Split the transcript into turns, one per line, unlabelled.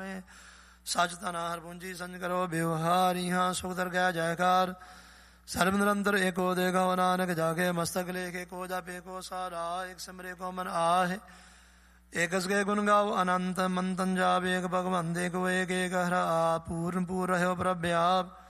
ਪਾਏ। ਸਚ ਧਨਾ ਹਰ ਪੂੰਜੀ ਸੰਜ ਕਰੋ ਬਿਵਹਾਰੀ। ਹਾਂ ਸੁਖ ਦਰ ਗਿਆ ਜੈਕਾਰ ਸਰਬ ਨਿਰੰਤਰ ਏਕੋ ਦੇਗੋ ਨਾਨਕ ਜਾਗੇ ਮਸਤਕ ਲੇਖ ਏਕੋ ਜਪ ਏਕੋ ਸਾਰਾ। ਏਕ ਸਿਮਰੇ ਕੋ ਮਨ ਆਏ ਏਕਸ ਕੇ ਗੁਣ ਗਾਓ ਅਨੰਤ ਮੰਤਨ ਜਾਪ ਏਕ ਭਗਵੰਤ ਏਕ ਏਕ ਏਕ ਹਰ ਆਪ। ਪੂਰਨ ਪੂਰ ਰਹਿਓ ਪ੍ਰਭ ਆਪ